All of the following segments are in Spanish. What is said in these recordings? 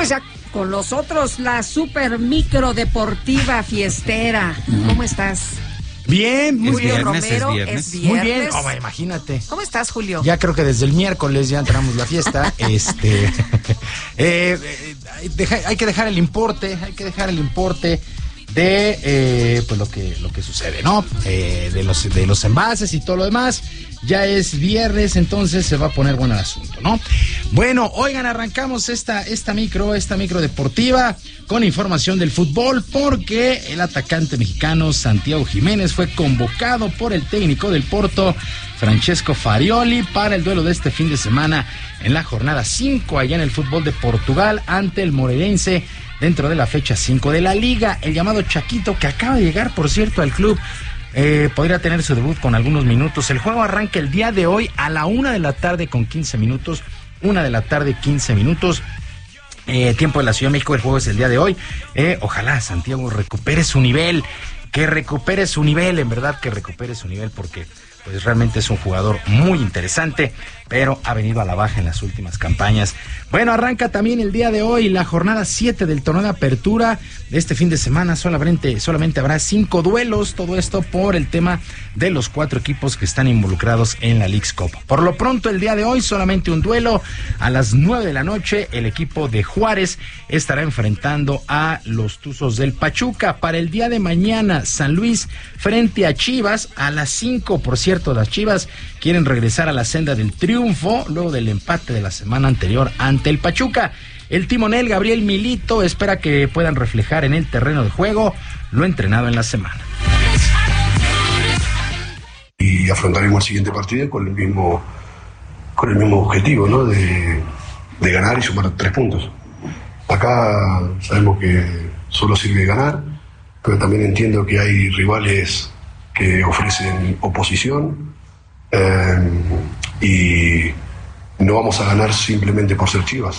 pues ya con los otros, la super micro deportiva fiestera. ¿Cómo estás? Bien, muy Julio bien. Romero, es viernes. Muy bien. Oh, imagínate. ¿Cómo estás, Julio? Ya creo que desde el miércoles ya entramos la fiesta. Hay que dejar el importe, de pues lo que sucede, ¿no? De los envases y todo lo demás. Ya es viernes, entonces se va a poner bueno el asunto, ¿no? Bueno, oigan, arrancamos esta micro deportiva con información del fútbol, porque el atacante mexicano Santiago Jiménez fue convocado por el técnico del Porto, Francesco Farioli, para el duelo de este fin de semana en la jornada 5 allá en el fútbol de Portugal ante el Moreirense, dentro de la fecha 5 de la Liga. El llamado Chaquito, que acaba de llegar, por cierto, al club, podría tener su debut con algunos minutos. El juego arranca el día de hoy a la 1:15 p.m. 1:15 p.m. Tiempo de la Ciudad de México. El juego es el día de hoy. Ojalá Santiago recupere su nivel, en verdad que recupere su nivel, porque pues realmente es un jugador muy interesante, pero ha venido a la baja en las últimas campañas. Bueno, arranca también el día de hoy la jornada 7 del torneo de apertura de este fin de semana. Solamente habrá 5 duelos, todo esto por el tema de los 4 equipos que están involucrados en la Leagues Cup. Por lo pronto, el día de hoy solamente un duelo. A las 9 de la noche, el equipo de Juárez estará enfrentando a los Tuzos del Pachuca. Para el día de mañana, San Luis frente a Chivas a las 5. Por cierto, las Chivas quieren regresar a la senda del triunfo luego del empate de la semana anterior ante el Pachuca. El timonel Gabriel Milito espera que puedan reflejar en el terreno de juego lo entrenado en la semana. Y afrontaremos el siguiente partido con el mismo objetivo, ¿no? De ganar y sumar 3 puntos. Acá sabemos que solo sirve ganar, pero también entiendo que hay rivales que ofrecen oposición, y no vamos a ganar simplemente por ser Chivas.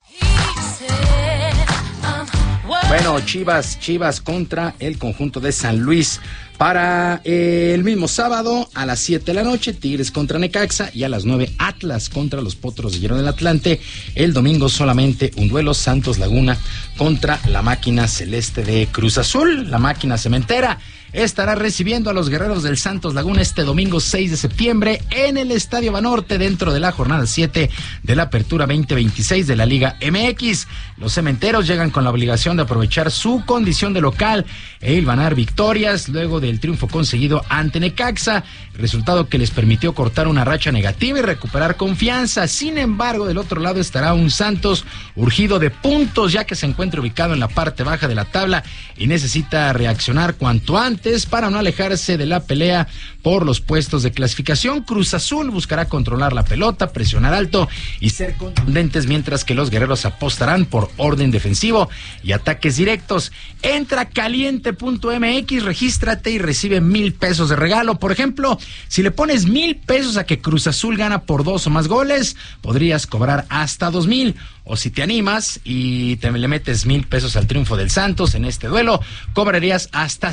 Bueno, Chivas contra el conjunto de San Luis. Para el mismo sábado, a las 7 de la noche, Tigres contra Necaxa, y a las 9, Atlas contra los Potros de Hierro del Atlante. El domingo solamente un duelo, Santos Laguna contra la máquina celeste de Cruz Azul. La máquina cementera estará recibiendo a los guerreros del Santos Laguna este domingo 6 de septiembre en el Estadio Banorte, dentro de la jornada 7 de la Apertura 2026 de la Liga MX. Los cementeros llegan con la obligación de aprovechar su condición de local e hilvanar victorias luego del triunfo conseguido ante Necaxa, resultado que les permitió cortar una racha negativa y recuperar confianza. Sin embargo, del otro lado estará un Santos urgido de puntos, ya que se encuentra ubicado en la parte baja de la tabla y necesita reaccionar cuanto antes para no alejarse de la pelea por los puestos de clasificación. Cruz Azul buscará controlar la pelota, presionar alto y ser contundentes, mientras que los guerreros apostarán por orden defensivo y ataques directos. Entra a caliente.mx, regístrate y recibe $1,000 de regalo. Por ejemplo, si le pones $1,000 a que Cruz Azul gana por 2 o más goles, podrías cobrar hasta 2,000. O si te animas y le metes $1,000 al triunfo del Santos en este duelo, cobrarías hasta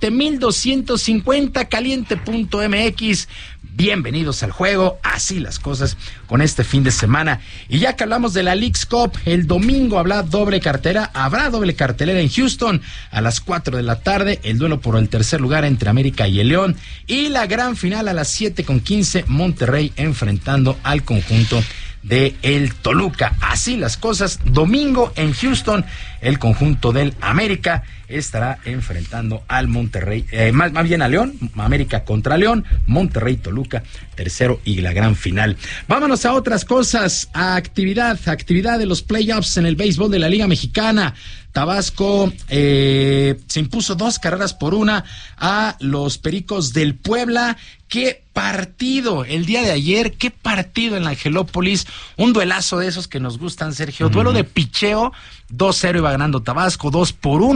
7,250. Caliente.mx. Bienvenidos al juego, así las cosas con este fin de semana. Y ya que hablamos de la Leagues Cup, el domingo habrá doble cartelera en Houston a las 4 de la tarde, el duelo por el tercer lugar entre América y el León, y la gran final a las 7:15, Monterrey enfrentando al conjunto de el Toluca. Así las cosas, domingo en Houston, el conjunto del América estará enfrentando al Monterrey, más bien a León. América contra León, Monterrey, Toluca, tercero y la gran final. Vámonos a otras cosas, a actividad de los playoffs en el béisbol de la Liga Mexicana. Tabasco se impuso 2-1 a los Pericos del Puebla. ¡Qué partido el día de ayer! ¡Qué partido en la Angelópolis! Un duelazo de esos que nos gustan, Sergio. Duelo de picheo, 2-0 iba ganando Tabasco, 2-1 se acercó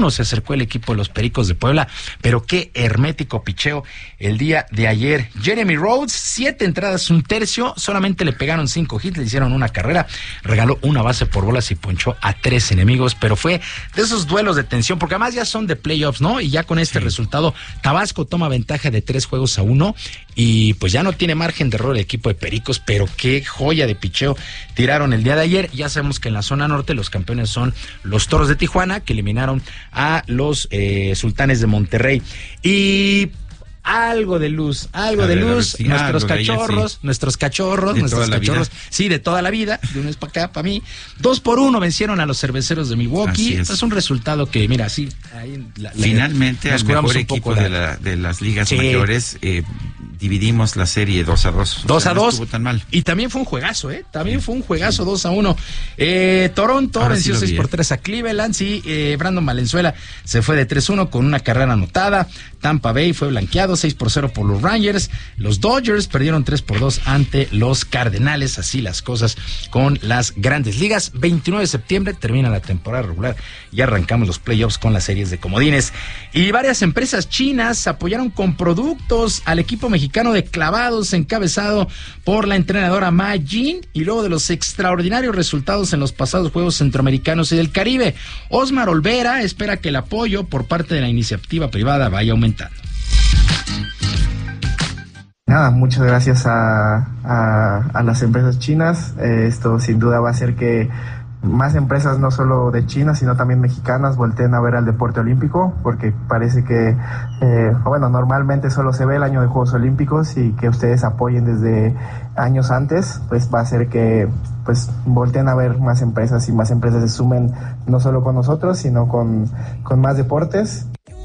sacó el equipo de los Pericos de Puebla, pero qué hermético picheo el día de ayer. Jeremy Rhodes, 7 entradas, 1/3, solamente le pegaron 5 hits, le hicieron una carrera, regaló una base por bolas y ponchó a 3 enemigos, pero fue de esos duelos de tensión, porque además ya son de playoffs, ¿no? Y ya con este resultado, Tabasco toma ventaja de 3-1, y pues ya no tiene margen de error el equipo de Pericos, pero qué joya de picheo tiraron el día de ayer. Ya sabemos que en la zona norte los campeones son los Toros de Tijuana, que eliminaron a los Sultanes de Monterrey. Y algo de luz, nuestros cachorros, sí, de toda la vida, de un mes para acá, para mí, 2-1 vencieron a los Cerveceros de Milwaukee. Es un resultado que, mira, sí, ahí finalmente al mejor equipo de las ligas mayores, dividimos la serie 2-2. 2-2. No estuvo tan mal. Y también fue un juegazo, También fue un juegazo, 2-1. Toronto ahora venció 6-3 a Cleveland. Sí, Brandon Valenzuela se fue de 3-1 con una carrera anotada. Tampa Bay fue blanqueado 6-0 por los Rangers. Los Dodgers perdieron 3-2 ante los Cardenales. Así las cosas con las grandes ligas. 29 de septiembre termina la temporada regular y arrancamos los playoffs con las series de comodines. Y varias empresas chinas apoyaron con productos al equipo mexicano de clavados, encabezado por la entrenadora Ma Jin, y luego de los extraordinarios resultados en los pasados Juegos Centroamericanos y del Caribe, Osmar Olvera espera que el apoyo por parte de la iniciativa privada vaya aumentando. Nada, muchas gracias a las empresas chinas. Esto sin duda va a hacer que más empresas, no solo de China, sino también mexicanas, volteen a ver al deporte olímpico, porque parece que, normalmente solo se ve el año de Juegos Olímpicos, y que ustedes apoyen desde años antes, pues va a hacer que pues volteen a ver más empresas, y más empresas se sumen no solo con nosotros, sino con más deportes.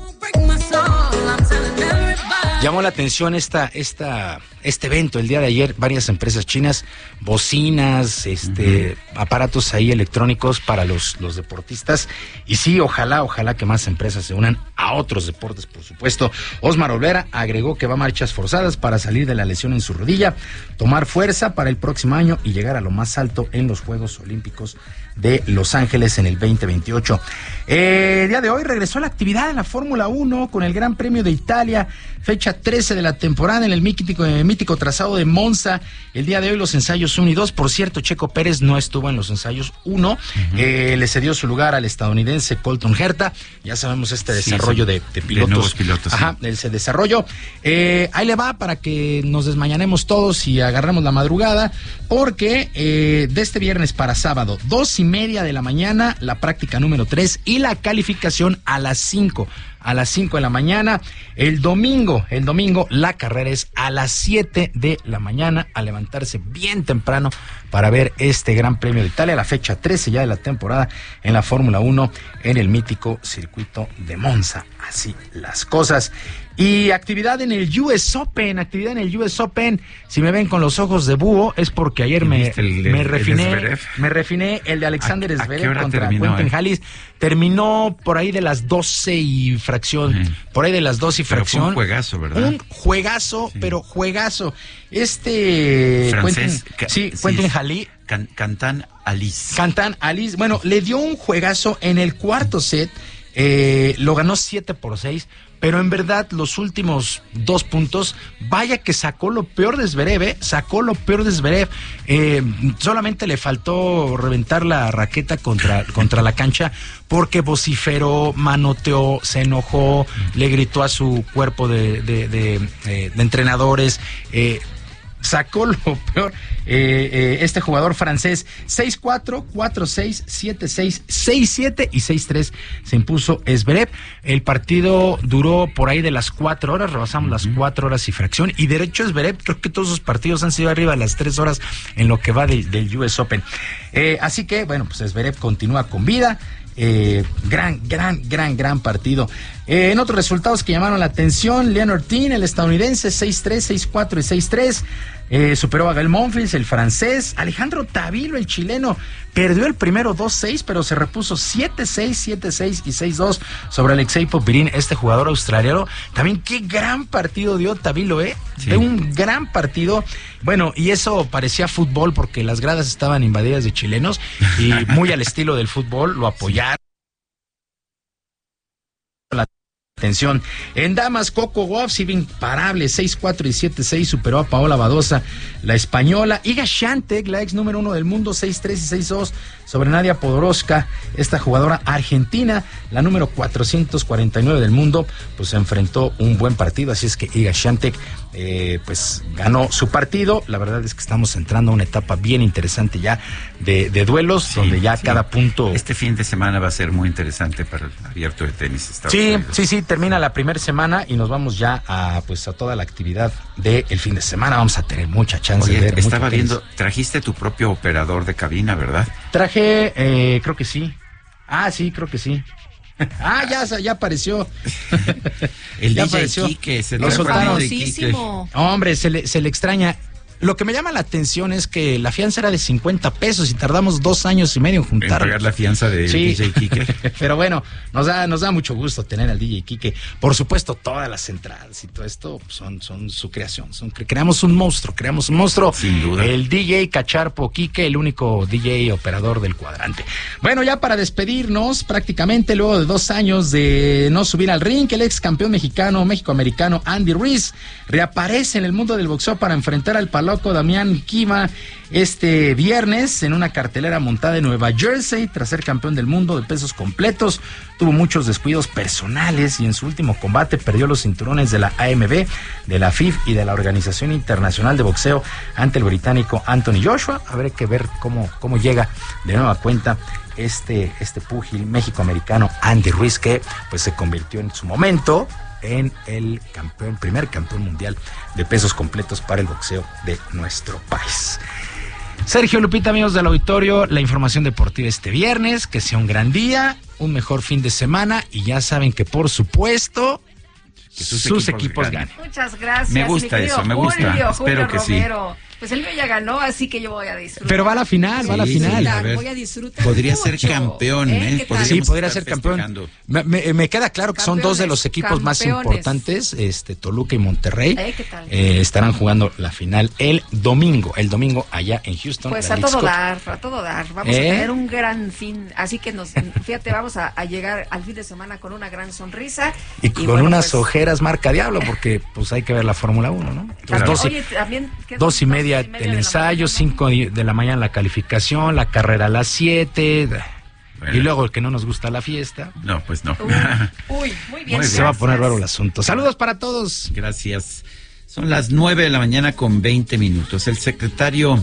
Llamó la atención este evento el día de ayer, varias empresas chinas, bocinas, aparatos ahí electrónicos para los deportistas, y sí, ojalá que más empresas se unan a otros deportes, por supuesto. Osmar Olvera agregó que va a marchas forzadas para salir de la lesión en su rodilla, tomar fuerza para el próximo año y llegar a lo más alto en los Juegos Olímpicos de Los Ángeles en el 2028. El día de hoy regresó la actividad en la Fórmula 1 con el Gran Premio de Italia, fecha 13 de la temporada en el mítico trazado de Monza. El día de hoy los ensayos 1 y 2, por cierto, Checo Pérez no estuvo en los ensayos 1, le cedió su lugar al estadounidense Colton Herta. Ya sabemos este desarrollo de pilotos. De nuevos pilotos. Ajá, ese desarrollo. Ahí le va para que nos desmañanemos todos y agarremos la madrugada, porque de este viernes para sábado, 2:30 de la mañana, la práctica número 3 y la calificación a las 5 de la mañana. El domingo, la carrera es a las 7 de la mañana, a levantarse bien temprano para ver este Gran Premio de Italia, la fecha 13 ya de la temporada en la Fórmula 1 en el mítico circuito de Monza. Así las cosas. Y actividad en el US Open. Si me ven con los ojos de búho es porque ayer me refiné el de Alexander Zverev contra Quentin Halys. Terminó por ahí de las 12 y fracción. Pero fue un juegazo, ¿verdad? Un juegazo, sí. Pero juegazo. Francés. Quentin Halys. Cantan Alice. Bueno, le dio un juegazo en el cuarto set. Lo ganó 7-6, pero en verdad los últimos 2 puntos, vaya que sacó lo peor de Zverev, solamente le faltó reventar la raqueta contra la cancha, porque vociferó, manoteó, se enojó, le gritó a su cuerpo de entrenadores, sacó lo peor este jugador francés. 6-4, 4-6, 7-6, 6-7 y 6-3 se impuso Zverev. El partido duró por ahí de las 4 horas, rebasamos las 4 horas y fracción, y derecho Zverev, creo que todos sus partidos han sido arriba de las 3 horas en lo que va del US Open. Así que, bueno, pues Zverev continúa con vida. Gran partido. En otros resultados que llamaron la atención, Leon Ortin, el estadounidense, 6-3, 6-4 y 6-3. Superó a Gael Monfils, el francés. Alejandro Tavilo, el chileno, perdió el primero 2-6, pero se repuso 7-6, 7-6 y 6-2 sobre Alexei Popyrin, este jugador australiano. También qué gran partido dio Tavilo, Sí. De un gran partido. Bueno, y eso parecía fútbol porque las gradas estaban invadidas de chilenos y muy al estilo del fútbol, lo apoyaron. atención. En damas, Coco Gauff sigue imparable, 6-4 y 7-6, superó a Paola Badosa, la española. Iga Swiatek, la ex número 1 del mundo, 6-3 y 6-2 sobre Nadia Podoroska, esta jugadora argentina, la número 449 del mundo, pues se enfrentó un buen partido, así es que Iga Swiatek pues ganó su partido. La verdad es que estamos entrando a una etapa bien interesante ya de duelos, sí, donde ya cada punto... Este fin de semana va a ser muy interesante para el abierto de tenis. Sí, termina la primera semana y nos vamos ya a toda la actividad del fin de semana. Vamos a tener mucha chance de ver. Estaba viendo, trajiste tu propio operador de cabina, ¿verdad? Traje, creo que sí. Sí, creo que sí. Ya apareció. El ya DJ apareció. Quique, se lo soltaron. Hombre, se le extraña. Lo que me llama la atención es que la fianza era de 50 pesos y tardamos 2 años y medio en juntar. En pagar la fianza de DJ Quique. Pero bueno, nos da mucho gusto tener al DJ Quique. Por supuesto, todas las entradas y todo esto son su creación. Creamos un monstruo. Sin duda. El DJ Cacharpo Quique, el único DJ operador del cuadrante. Bueno, ya para despedirnos, prácticamente luego de 2 años de no subir al ring, el ex campeón México-americano Andy Ruiz reaparece en el mundo del boxeo para enfrentar al paloco Damián Kiva este viernes en una cartelera montada en Nueva Jersey. Tras ser campeón del mundo de pesos completos, tuvo muchos descuidos personales y en su último combate perdió los cinturones de la AMB, de la FIF y de la Organización Internacional de Boxeo ante el británico Anthony Joshua. Habrá que ver cómo llega de nueva cuenta este púgil México-americano Andy Ruiz, que pues se convirtió en su momento en el primer campeón mundial de pesos completos para el boxeo de nuestro país. Sergio, Lupita, amigos del auditorio, la información deportiva este viernes, que sea un gran día, un mejor fin de semana y ya saben que por supuesto que sus equipos ganen. Muchas gracias. Me gusta eso, me gusta. Espero que Romero. Sí. Pues el mío ya ganó, así que yo voy a disfrutar. Pero va a la final, Voy a disfrutar. Podría ser campeón, podría ser campeón. Me queda claro que son 2 de los equipos más importantes, Toluca y Monterrey. ¿Qué tal? Estarán jugando la final el domingo allá en Houston. Pues a todo dar. Vamos a tener un gran fin, así que vamos a llegar al fin de semana con una gran sonrisa. Y con unas ojeras marca diablo, porque pues hay que ver la Fórmula 1, ¿no? Claro. 2:30 el ensayo, 5 de la mañana la calificación, la carrera a las 7, y luego el que no nos gusta la fiesta. No, pues no. Muy bien. Se va a poner raro el asunto. Saludos para todos. Gracias. Son las 9 de la mañana con 20 minutos. El secretario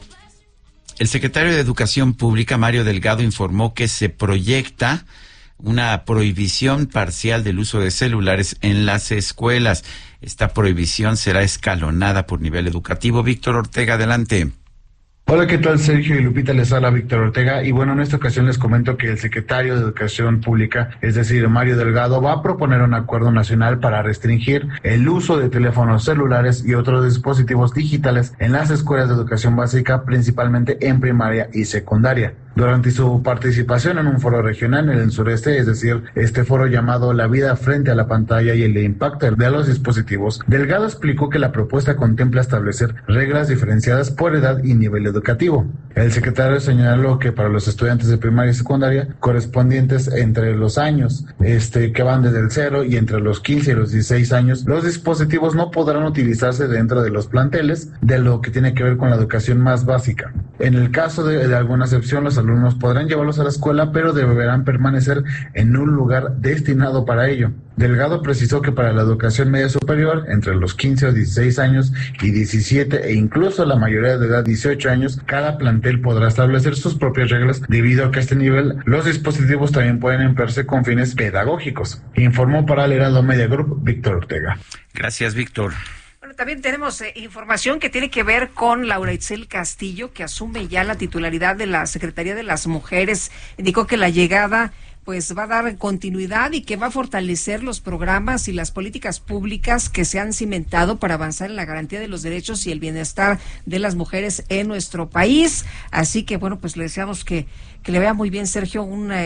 de Educación Pública, Mario Delgado, informó que se proyecta una prohibición parcial del uso de celulares en las escuelas. Esta prohibición será escalonada por nivel educativo. Víctor Ortega, adelante. Hola, ¿qué tal, Sergio y Lupita? Les habla Víctor Ortega y bueno, en esta ocasión les comento que el secretario de Educación Pública, es decir, Mario Delgado, va a proponer un acuerdo nacional para restringir el uso de teléfonos celulares y otros dispositivos digitales en las escuelas de educación básica, principalmente en primaria y secundaria. Durante su participación en un foro regional en el sureste, es decir, este foro llamado La vida frente a la pantalla y el impacto de los dispositivos, Delgado explicó que la propuesta contempla establecer reglas diferenciadas por edad y nivel educativo. El secretario señaló que para los estudiantes de primaria y secundaria, correspondientes entre los años que van desde el 0 y entre los 15 y los 16 años, los dispositivos no podrán utilizarse dentro de los planteles de lo que tiene que ver con la educación más básica. En el caso de alguna excepción, los alumnos podrán llevarlos a la escuela, pero deberán permanecer en un lugar destinado para ello. Delgado precisó que para la educación media superior, entre los 15 o 16 años y 17 e incluso la mayoría de edad 18 años, cada plantel podrá establecer sus propias reglas debido a que a este nivel los dispositivos también pueden emplearse con fines pedagógicos. Informó para el Heraldo Media Group Víctor Ortega. Gracias, Víctor. También tenemos información que tiene que ver con Laura Itzel Castillo, que asume ya la titularidad de la Secretaría de las Mujeres. Indicó que la llegada pues va a dar continuidad y que va a fortalecer los programas y las políticas públicas que se han cimentado para avanzar en la garantía de los derechos y el bienestar de las mujeres en nuestro país. Así que bueno, pues le deseamos que le vea muy bien, Sergio,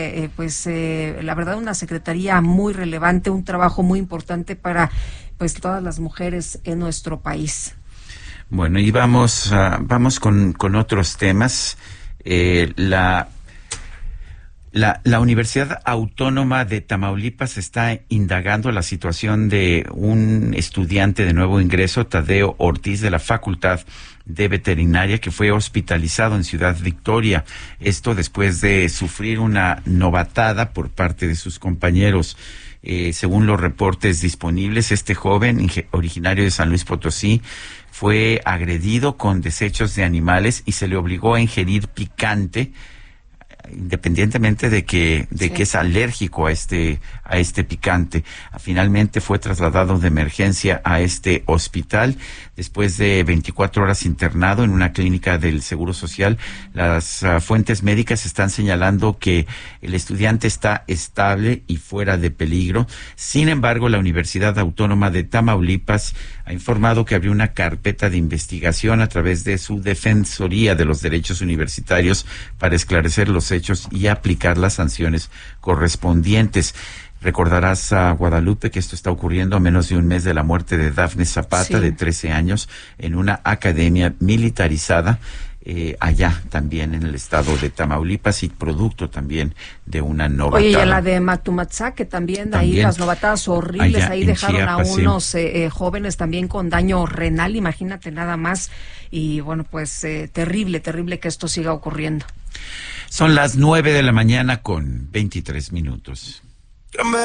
la verdad una secretaría muy relevante, un trabajo muy importante para pues todas las mujeres en nuestro país. Bueno, y vamos con otros temas. La La Universidad Autónoma de Tamaulipas está indagando la situación de un estudiante de nuevo ingreso, Tadeo Ortiz, de la Facultad de Veterinaria, que fue hospitalizado en Ciudad Victoria. Esto después de sufrir una novatada por parte de sus compañeros. Según los reportes disponibles, este joven, originario de San Luis Potosí, fue agredido con desechos de animales y se le obligó a ingerir picante, independientemente de que es alérgico a este picante. Finalmente fue trasladado de emergencia a este hospital después de 24 horas internado en una clínica del Seguro Social. Las fuentes médicas están señalando que el estudiante está estable y fuera de peligro. Sin embargo, la Universidad Autónoma de Tamaulipas ha informado que abrió una carpeta de investigación a través de su Defensoría de los Derechos Universitarios para esclarecer los hechos y aplicar las sanciones correspondientes. Recordarás, a Guadalupe, que esto está ocurriendo a menos de un mes de la muerte de Dafne Zapata, de 13 años, en una academia militarizada allá también en el estado de Tamaulipas, y producto también de una novatada. Oye, y a la de Matumatzá, que también ahí las novatadas horribles, ahí dejaron Chiapas, a unos jóvenes también con daño renal, imagínate nada más. Y bueno, pues terrible que esto siga ocurriendo. Son las 9 de la mañana con 23 minutos.